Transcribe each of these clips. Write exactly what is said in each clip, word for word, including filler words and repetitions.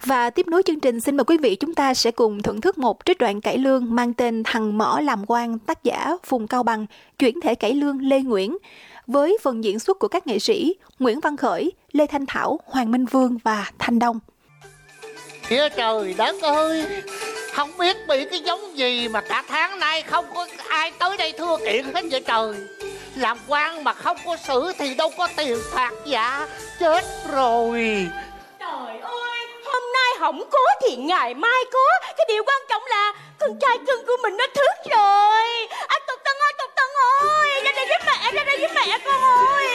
Và tiếp nối chương trình, xin mời quý vị chúng ta sẽ cùng thưởng thức một trích đoạn cải lương mang tên Thằng Mỏ Làm Quan, tác giả Phùng Cao Bằng, chuyển thể cải lương Lê Nguyễn, với phần diễn xuất của các nghệ sĩ Nguyễn Văn Khởi, Lê Thanh Thảo, Hoàng Minh Vương và Thanh Đông. Kìa trời đất ơi, không biết bị cái giống gì mà cả tháng nay không có ai tới đây thưa kiện hết vậy trời. Làm quan mà không có xử thì đâu có tiền phạt dạ. Chết rồi. Trời ơi, hôm nay không có thì ngày mai có. Cái điều quan trọng là con trai cưng của mình nó thức rồi. Anh Tục Tân ơi, Tục Tân ơi, ra đây với mẹ, ra đây với mẹ con ơi.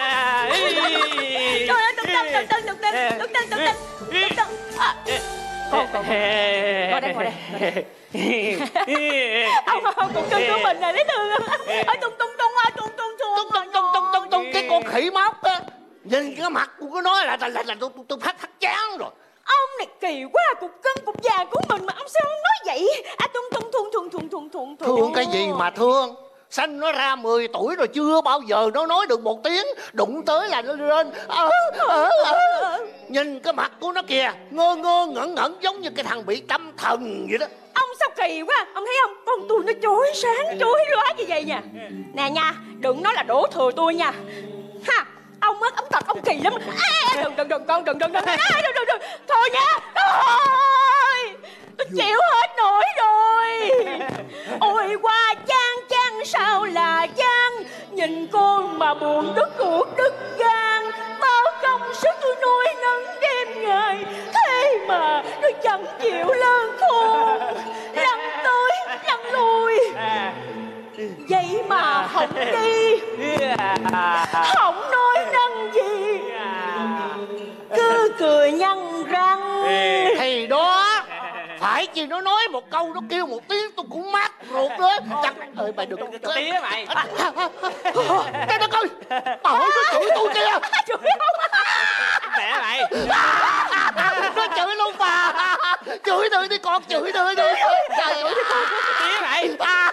Trời ơi, Tục Tân, Tục Tân, Tục Tân, Tục Tân, Tục Tân, Tục Tân. À, con, con, ngồi đây, ngồi đây. Ông, ông cũng cưng của mình này, thấy thương không? Ôi, Tung Tung Tung ơi, Tung Tung Tung Tung tung tung tung tung tung cái con khỉ móc á. Nhìn cái mặt của nó là là là, là tôi tôi phát phát chán rồi. Ông này kỳ quá, cục cưng cục vàng của mình mà ông sao ông nói vậy? À, tung tung thùng thùng thùng thùng thùng thùng. Thương cái gì mà thương? Sanh nó ra mười tuổi rồi chưa bao giờ nó nói được một tiếng. Đụng tới là nó lên ờ, ờ, ờ. Nhìn cái mặt của nó kìa, ngơ ngơ ngẩn ngẩn giống như cái thằng bị tâm thần vậy đó. Ông sao kỳ quá, ông thấy không? Con tôi nó chói sáng chói lóa như vậy nha. Nè nha, đừng nói là đổ thừa tôi nha. Ha, ông mất ông thật ông kỳ lắm. À, đừng đừng đừng con đừng đừng đừng. À, đừng đừng đừng. Thôi nha. Thôi, tôi chịu hết nổi rồi. Ôi qua chang chang sao là chang. Nhìn con mà buồn đứt ruột đứt gan. Bao công sức tôi nuôi nấng đêm ngày. Thế mà nó chẳng chịu lơn khôn. Lăn tới lăn lui. Vậy mà không đi, không nói năng gì, cứ cười nhăn răng. Thì đó, phải chi nó nói một câu nó kêu một tiếng tôi cũng mát ruột đó. Chắc ơi mày đừng Cái tía mày. Cái đó coi, trời ơi nó chửi tôi kìa. Chửi không? Mẹ mày. Nó chửi luôn mà. Chửi tôi đi con, chửi tôi đi. Trời ơi, Tía mày.